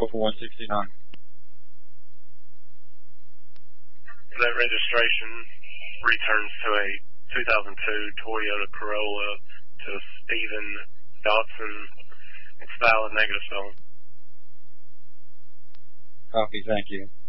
vehicle for 169. That registration returns to a 2002 Toyota Corolla to Stephen Dotson. It's valid, negative spelling. Copy, thank you.